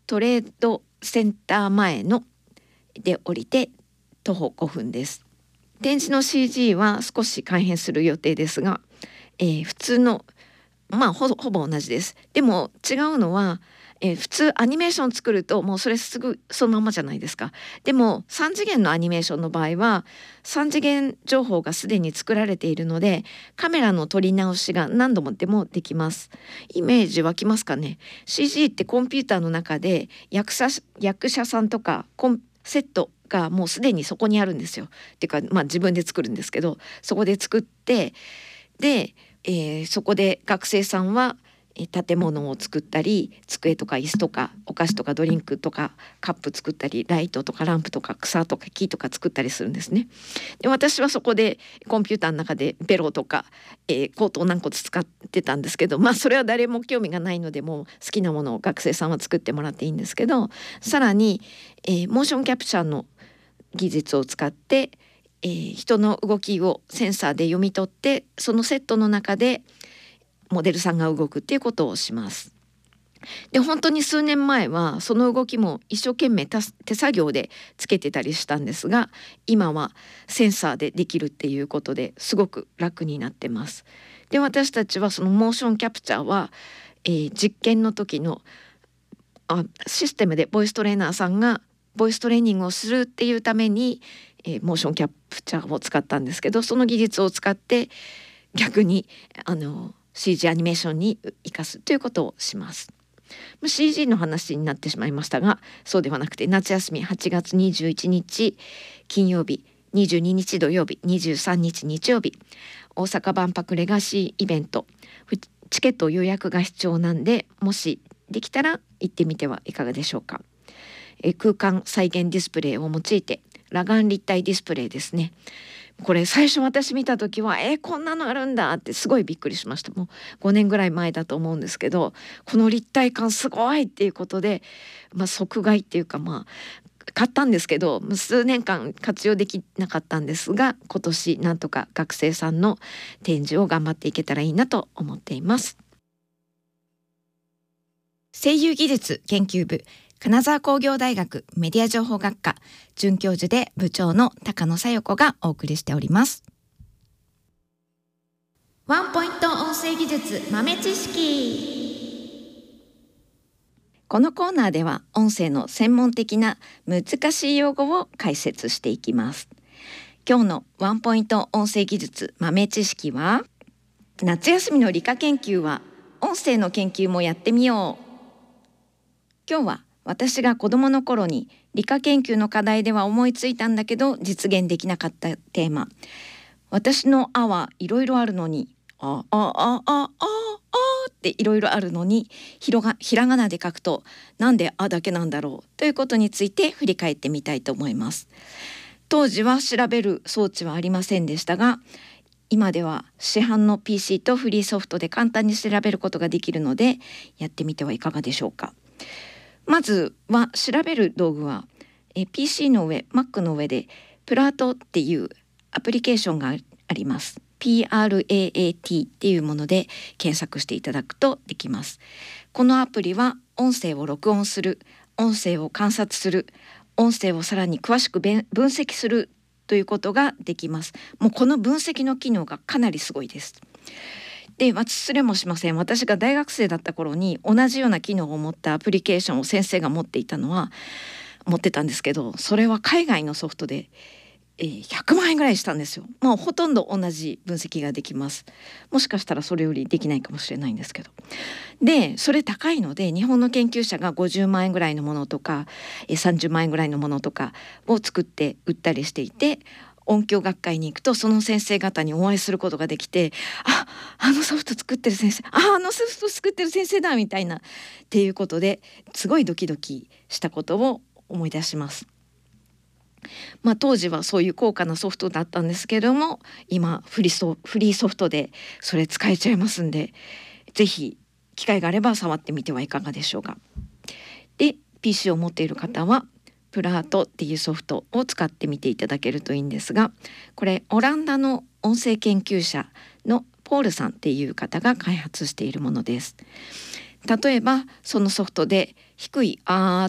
トレードセンター前ので降りて徒歩5分です。展示の CG は少し改変する予定ですが、普通のほぼ同じです。でも違うのは、普通アニメーション作るともうそれすぐそのままじゃないですか。でも3次元のアニメーションの場合は3次元情報がすでに作られているので、カメラの撮り直しが何度もでもできます。イメージ湧きますかね。 CG ってコンピューターの中で役者さんとかセットがもうすでにそこにあるんですよ。っていうか自分で作るんですけど、そこで作ってで、そこで学生さんは建物を作ったり、机とか椅子とかお菓子とかドリンクとかカップ作ったり、ライトとかランプとか草とか木とか作ったりするんですね。で私はそこでコンピューターの中でベロとか、コートを何個使ってたんですけど、それは誰も興味がないので、もう好きなものを学生さんは作ってもらっていいんですけど、さらに、モーションキャプチャーの技術を使って、人の動きをセンサーで読み取って、そのセットの中でモデルさんが動くっていうことをします。で本当に数年前はその動きも一生懸命手作業でつけてたりしたんですが、今はセンサーでできるっていうことですごく楽になってます。で私たちはそのモーションキャプチャーは、実験の時のシステムでボイストレーナーさんがボイストレーニングをするっていうために、モーションキャプチャーを使ったんですけど、その技術を使って逆にCG アニメーションに生かすということをします。CG の話になってしまいましたが、そうではなくて夏休み8月21日金曜日、22日土曜日、23日日曜日、大阪万博レガシーイベント、チケット予約が必要なんで、もしできたら行ってみてはいかがでしょうか。空間再現ディスプレイを用いて、裸眼立体ディスプレイですね。これ最初私見た時はこんなのあるんだってすごいびっくりしました。もう5年ぐらい前だと思うんですけど、この立体感すごいっていうことで、即買いっていうか買ったんですけど、数年間活用できなかったんですが、今年なんとか学生さんの展示を頑張っていけたらいいなと思っています。声優技術研究部金沢工業大学メディア情報学科准教授で部長の高野紗代子がお送りしております。ワンポイント音声技術豆知識。このコーナーでは音声の専門的な難しい用語を解説していきます。今日のワンポイント音声技術豆知識は、夏休みの理科研究は音声の研究もやってみよう。今日は私が子どもの頃に理科研究の課題では思いついたんだけど実現できなかったテーマ、私のあはいろいろあるのにっていろいろあるのにひらがなで書くとなんであだけなんだろうということについて振り返ってみたいと思います。当時は調べる装置はありませんでしたが、今では市販の PC とフリーソフトで簡単に調べることができるのでやってみてはいかがでしょうか。まずは調べる道具は、PC の上 Mac の上でプラートっていうアプリケーションがあります。 PRAAT っていうもので検索していただくとできます。このアプリは音声を録音する、音声を観察する、音声をさらに詳しく分析するということができます。もうこの分析の機能がかなりすごいです。で忘れもしません。私が大学生だった頃に同じような機能を持ったアプリケーションを先生が持ってたんですけど、それは海外のソフトで、100万円ぐらいしたんですよ。ほとんど同じ分析ができます。もしかしたらそれよりできないかもしれないんですけど、でそれ高いので日本の研究者が50万円ぐらいのものとか30万円ぐらいのものとかを作って売ったりしていて、音響学会に行くとその先生方にお会いすることができて、あのソフト作ってる先生、あのソフト作ってる先生だみたいなっていうことですごいドキドキしたことを思い出します。当時はそういう高価なソフトだったんですけれども、今フリーソフトでそれ使えちゃいますんで、ぜひ機会があれば触ってみてはいかがでしょうか。で PC を持っている方はプラートっていうソフトを使ってみていただけるといいんですが、これオランダの音声研究者のポールさんっていう方が開発しているものです。 例えばそのソフトで低い「あ」